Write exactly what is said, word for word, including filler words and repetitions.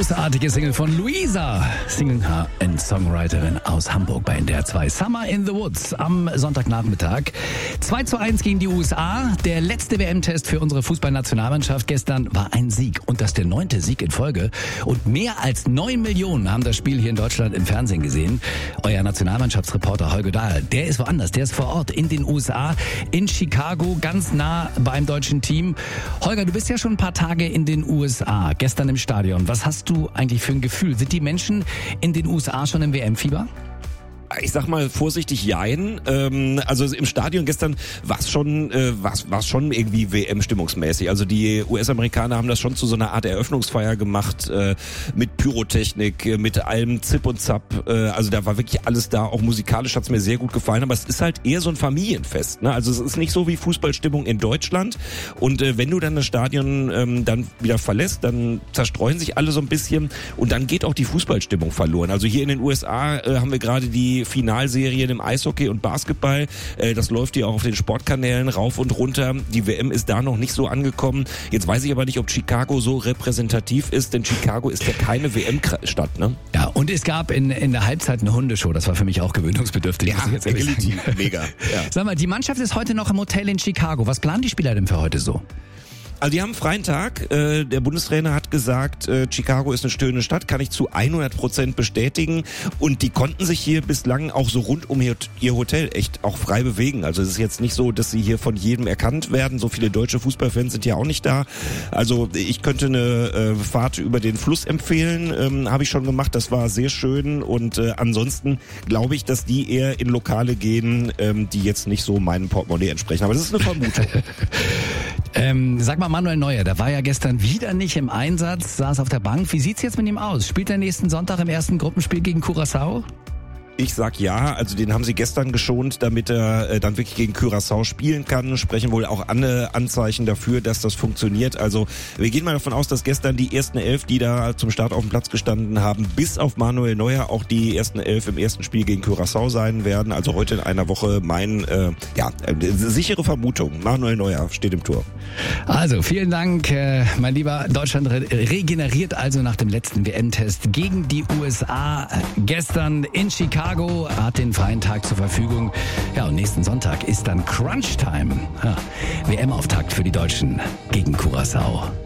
großartige Single von Luisa, Singer und Songwriterin aus Hamburg bei N D R zwei. Summer in the Woods am Sonntagnachmittag. zwei zu eins gegen die U S A. Der letzte W M-Test für unsere Fußballnationalmannschaft gestern war ein Sieg. Und das der neunte Sieg in Folge. Und mehr als neun Millionen haben das Spiel hier in Deutschland im Fernsehen gesehen. Euer Nationalmannschaftsreporter Holger Dahl, der ist woanders. Der ist vor Ort in den U S A, in Chicago, ganz nah beim deutschen Team. Holger, du bist ja schon ein paar Tage in den U S A, gestern im Stadion. Was hast du eigentlich für ein Gefühl? Sind die Menschen in den U S A schon im W M-Fieber? Ich sag mal vorsichtig jein. Ähm, also im Stadion gestern war es schon, äh, war's, war's schon irgendwie W M-stimmungsmäßig. Also die U S-Amerikaner haben das schon zu so einer Art Eröffnungsfeier gemacht, äh, mit Pyrotechnik, äh, mit allem Zip und Zap. Äh, also da war wirklich alles da. Auch musikalisch hat's mir sehr gut gefallen. Aber es ist halt eher so ein Familienfest. Ne? Also es ist nicht so wie Fußballstimmung in Deutschland. Und äh, wenn du dann das Stadion ähm, dann wieder verlässt, dann zerstreuen sich alle so ein bisschen. Und dann geht auch die Fußballstimmung verloren. Also hier in den U S A äh, haben wir gerade die Finalserien im Eishockey und Basketball. Äh, das läuft hier auch auf den Sportkanälen rauf und runter. Die W M ist da noch nicht so angekommen. Jetzt weiß ich aber nicht, ob Chicago so repräsentativ ist, denn Chicago ist ja keine W M-Stadt, ne? Ja, und es gab in, in der Halbzeit eine Hundeshow. Das war für mich auch gewöhnungsbedürftig. Ja, jetzt ehrlich mega. Ja. Sag mal, die Mannschaft ist heute noch im Hotel in Chicago. Was planen die Spieler denn für heute so? Also die haben einen freien Tag. Äh, der Bundestrainer hat gesagt, äh, Chicago ist eine schöne Stadt, kann ich zu hundert Prozent bestätigen. Und die konnten sich hier bislang auch so rund um ihr, ihr Hotel echt auch frei bewegen. Also es ist jetzt nicht so, dass sie hier von jedem erkannt werden. So viele deutsche Fußballfans sind ja auch nicht da. Also ich könnte eine äh, Fahrt über den Fluss empfehlen. Ähm, habe ich schon gemacht. Das war sehr schön. Und äh, ansonsten glaube ich, dass die eher in Lokale gehen, ähm, die jetzt nicht so meinem Portemonnaie entsprechen. Aber das ist eine Vermutung. ähm, sag mal, Manuel Neuer, der war ja gestern wieder nicht im Einsatz, saß auf der Bank. Wie sieht's jetzt mit ihm aus? Spielt er nächsten Sonntag im ersten Gruppenspiel gegen Curaçao? Ich sag ja, also den haben sie gestern geschont, damit er äh, dann wirklich gegen Curaçao spielen kann. Sprechen wohl auch alle Anzeichen dafür, dass das funktioniert. Also wir gehen mal davon aus, dass gestern die ersten elf, die da zum Start auf dem Platz gestanden haben, bis auf Manuel Neuer auch die ersten elf im ersten Spiel gegen Curaçao sein werden. Also heute in einer Woche mein, äh, ja, äh, sichere Vermutung. Manuel Neuer steht im Tor. Also vielen Dank, äh, mein Lieber. Deutschland re- regeneriert also nach dem letzten W M-Test gegen die U S A gestern in Chicago. Hat den freien Tag zur Verfügung. Ja, und nächsten Sonntag ist dann Crunch Time. Ja, W M-Auftakt für die Deutschen gegen Curaçao.